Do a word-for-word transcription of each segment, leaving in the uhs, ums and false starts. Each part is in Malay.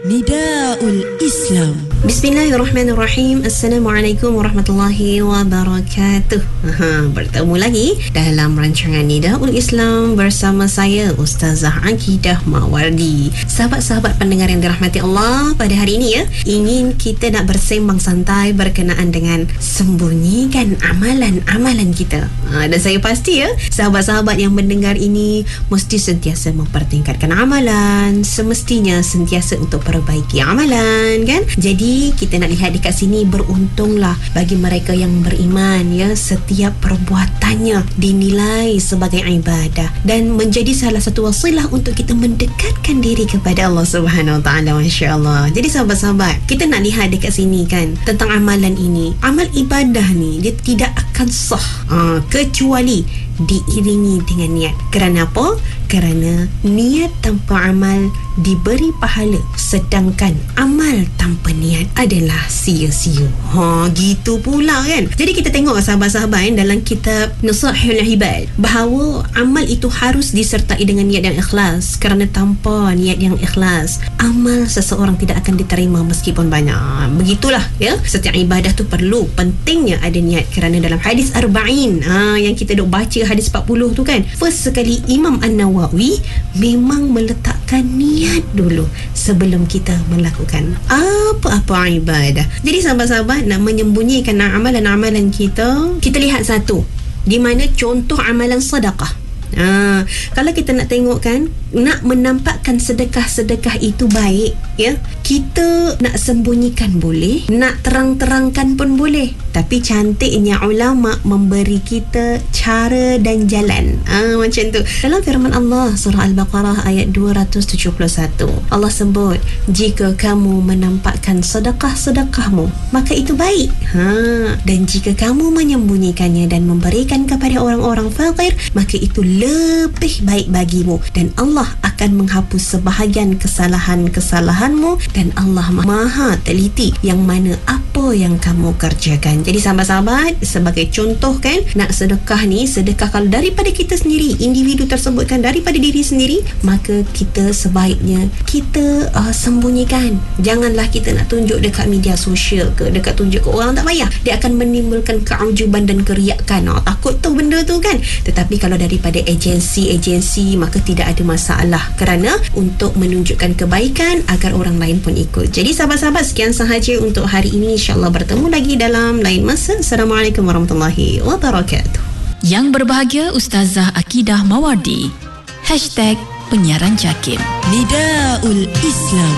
Nidaul Islam. Bismillahirrahmanirrahim. Assalamualaikum warahmatullahi wabarakatuh. Aha, bertemu lagi dalam rancangan Nidaul Islam bersama saya Ustazah Akidah Mawardi. Sahabat-sahabat pendengar yang dirahmati Allah, pada hari ini ya, ingin kita nak bersembang santai berkenaan dengan sembunyikan amalan-amalan kita. Ha, dan saya pasti ya, sahabat-sahabat yang mendengar ini mesti sentiasa mempertingkatkan amalan, semestinya sentiasa untuk perbaiki amalan, kan? Jadi kita nak lihat dekat sini, beruntunglah bagi mereka yang beriman ya, setiap perbuatannya dinilai sebagai ibadah dan menjadi salah satu wasilah untuk kita mendekatkan diri kepada Allah Subhanahu Wa Taala. Masya-Allah. Jadi sahabat-sahabat, kita nak lihat dekat sini kan tentang amalan ini. Amal ibadah ni dia tidak akan sah aa, kecuali diiringi dengan niat. Kerana apa? Kerana niat tanpa amal diberi pahala, sedangkan amal tanpa niat adalah sia-sia. Ha, gitu pula kan. Jadi kita tengok sahabat-sahabat kan, dalam kitab Nusahul Ibad bahawa amal itu harus disertai dengan niat yang ikhlas. Kerana tanpa niat yang ikhlas, amal seseorang tidak akan diterima meskipun banyak. Begitulah ya. Setiap ibadah tu perlu, pentingnya ada niat. Kerana dalam hadis Arba'in ha, yang kita duk baca hadis empat puluh tu kan, first sekali Imam An-Nawawi memang meletakkan niat dulu sebelum kita melakukan apa-apa ibadah. Jadi sahabat-sahabat, nak menyembunyikan amalan-amalan kita, kita lihat satu, di mana contoh amalan sedekah. Ha, kalau kita nak tengok kan, nak menampakkan sedekah-sedekah itu baik ya, kita nak sembunyikan boleh, nak terang-terangkan pun boleh. Tapi cantiknya ulama memberi kita cara dan jalan. ha, Macam tu dalam firman Allah surah Al-Baqarah ayat dua ratus tujuh puluh satu, Allah sebut, jika kamu menampakkan sedekah-sedekahmu maka itu baik, ha, dan jika kamu menyembunyikannya dan memberikan kepada orang-orang fakir maka itu lebih baik bagimu, dan Allah akan menghapus sebahagian kesalahan-kesalahanmu, dan Allah maha teliti yang mana apa yang kamu kerjakan. Jadi sahabat-sahabat, sebagai contoh kan, nak sedekah ni, sedekah kalau daripada kita sendiri, individu tersebut kan, daripada diri sendiri, maka kita sebaiknya kita uh, sembunyikan. Janganlah kita nak tunjuk dekat media sosial ke, dekat tunjuk ke orang, tak payah. Dia akan menimbulkan keujuban dan keriakan. Oh, takut tu benda tu kan. Tetapi kalau daripada agensi-agensi, maka tidak ada masalah, kerana untuk menunjukkan kebaikan agar orang lain pun ikut. Jadi sahabat-sahabat, sekian sahaja untuk hari ini. InsyaAllah bertemu lagi dalam lain masa. Assalamualaikum warahmatullahi wabarakatuh. Yang berbahagia Ustazah Akidah Mawardi. Hashtag Penyiaran Jakim. Nidaul Islam.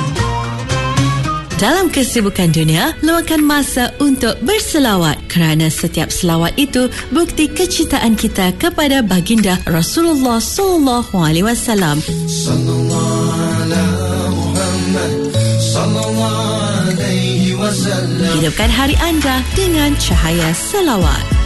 Dalam kesibukan dunia, luangkan masa untuk berselawat, kerana setiap selawat itu bukti kecintaan kita kepada baginda Rasulullah sallallahu alaihi wasallam. Sallallahu alaihi wasallam. Hidupkan hari anda dengan cahaya selawat.